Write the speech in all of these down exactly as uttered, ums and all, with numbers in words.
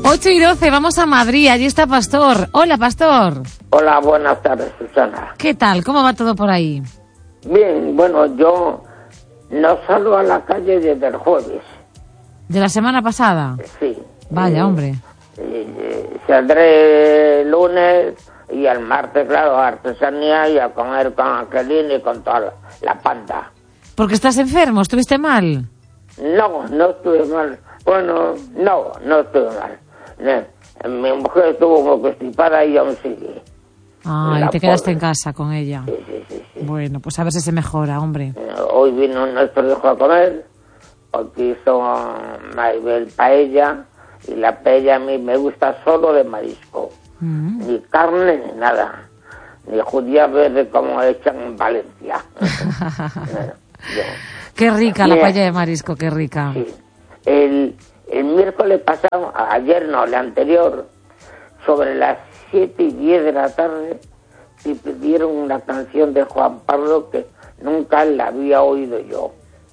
ocho y doce, vamos a Madrid, allí está Pastor. Hola, Pastor. Hola, buenas tardes, Susana. ¿Qué tal? ¿Cómo va todo por ahí? Bien, bueno, yo no salgo a la calle desde el jueves. ¿De la semana pasada? Sí. Vaya, eh, hombre. Eh, saldré el lunes y el martes, claro, a artesanía y a comer con Angelina y con toda la, la panda. ¿Porque estás enfermo? ¿Estuviste mal? No, no estuve mal. Bueno, no, no estuve mal. Eh, Mi mujer estuvo muy constipada y aún sigue. Ah, y te quedaste en casa con ella. Sí, sí, sí, sí. Bueno, pues a ver si se mejora, hombre. Eh, Hoy vino nuestro hijo a comer, porque hizo Maribel paella, y la paella a mí me gusta solo de marisco. Mm. Ni carne ni nada. Ni judía verde como echan en Valencia. Bueno, yo. Qué rica Bien. la paella de marisco, qué rica. Sí. El, el miércoles pasado, ayer no, el anterior, sobre las siete y diez de la tarde, me pidieron una canción de Juan Pablo que nunca la había oído yo.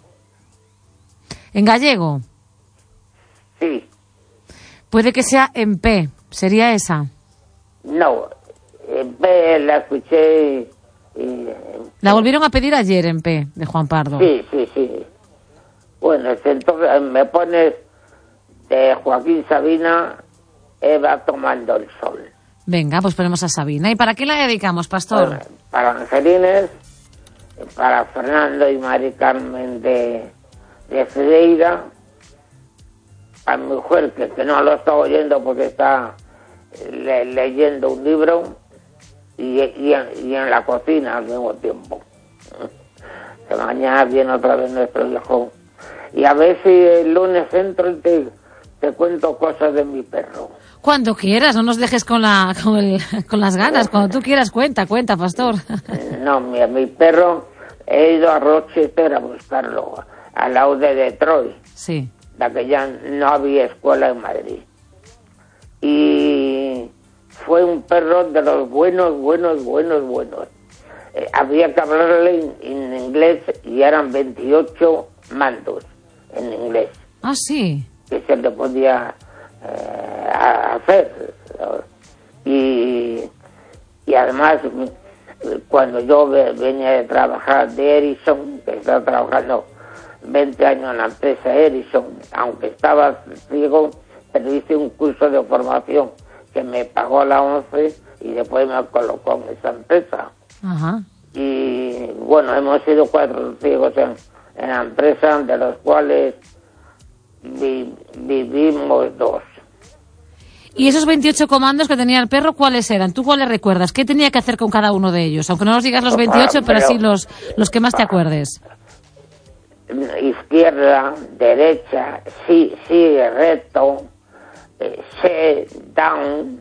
¿En gallego? Sí, Puede que sea en P, sería esa. no, en vez la escuché y... y- La volvieron a pedir ayer en P, de Juan Pardo. sí, sí, sí. Bueno, entonces me pones de Joaquín Sabina, Eva tomando el sol. Venga, pues ponemos a Sabina. ¿Y para qué la dedicamos, Pastor? Bueno, para Angelines, para Fernando y Mari Carmen de, de Freira, a mi mujer que, que no lo está oyendo porque está le, leyendo un libro, y, y, en, y en la cocina al mismo tiempo. Que mañana viene otra vez nuestro hijo. Y a ver si el lunes entro y te, te cuento cosas de mi perro. Cuando quieras, no nos dejes con, la, con, el, con las ganas. Cuando tú quieras, cuenta, cuenta, Pastor. No, mi, mi perro, he ido a Rochester a buscarlo, al lado de Detroit, Sí. la que ya no había escuela en Madrid. Y fue un perro de los buenos, buenos, buenos, buenos. Eh, había que hablarle en, en inglés y eran veintiocho mandos en inglés Ah, sí. que se le podía eh, hacer. Y, y además, cuando yo venía de trabajar de Ericsson, que estaba trabajando veinte años en la empresa Ericsson, aunque estaba ciego, pero hice un curso de formación que me pagó la once y después me colocó en esa empresa. Ajá. Y bueno, hemos sido cuatro ciegos en, en la empresa, de los cuales vi, vivimos dos. ¿Y esos veintiocho comandos que tenía el perro, cuáles eran? ¿Tú cuáles recuerdas? ¿Qué tenía que hacer con cada uno de ellos? Aunque no nos digas los veintiocho, pero sí los, los que más te acuerdes. Izquierda, derecha, sí, sigue recto, eh, sit down,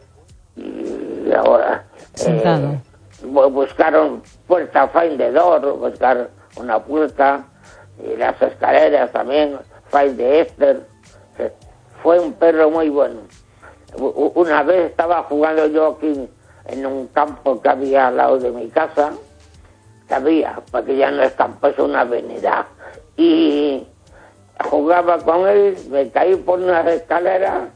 y ahora Sentado. eh, bu- buscaron puerta find the door, buscar una puerta, y las escaleras también, find the Esther. Eh, Fue un perro muy bueno. U- Una vez estaba jugando yo aquí en un campo que había al lado de mi casa, que había, porque ya no es campo, es una avenida, y jugaba con él, me caí por unas escaleras,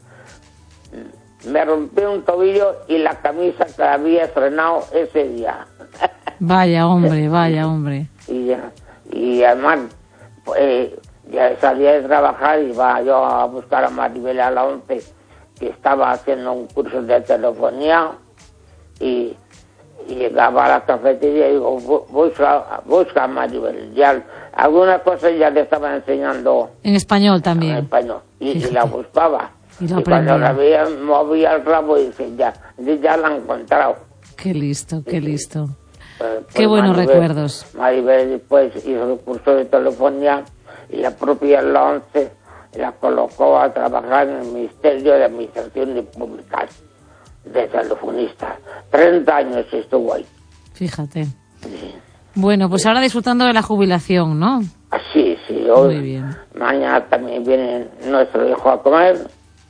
me rompí un tobillo y la camisa que había estrenado ese día. Vaya hombre, vaya hombre. y, ya- y además, pues, ya salía de trabajar y iba yo a buscar a Maribel a la once, que estaba haciendo un curso de telefonía, y, y llegaba a la cafetería y digo, "Bu- busca, busca a Maribel". Ya algunas cosas ya le estaba enseñando En español en también. español, y, y Fíjate. la buscaba. Y la cuando la aprendía. veía, movía el rabo y dice, ya, ya la he encontrado. Qué listo, qué listo. Pues, pues Qué buenos Maribel- recuerdos. Maribel después hizo el curso de telefonía y la propia la once la colocó a trabajar en el Ministerio de Administraciones Públicas de telefonista. treinta años estuvo ahí. Fíjate. Bueno, pues ahora disfrutando de la jubilación, ¿no? Así, sí. Hoy, Muy bien. Mañana también viene nuestro hijo a comer.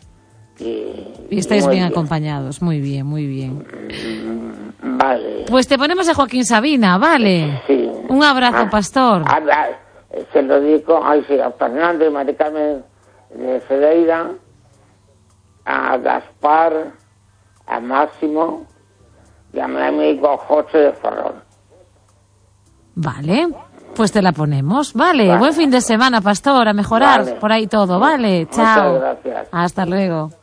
Y, Y estáis muy bien acompañados. Muy bien, muy bien. Vale. Pues te ponemos a Joaquín Sabina, ¿vale? Sí. Un abrazo, Ah, Pastor. ah, ah, se lo digo ay, sí, a Fernando y Mari Carmen de Freira, a Gaspar, a Máximo y a mi amigo José de Ferrol. Vale, pues te la ponemos. Vale, Vale. Buen fin de semana, pastor, a mejorar Vale. por ahí todo. Vale, Muchas chao. gracias. Hasta luego.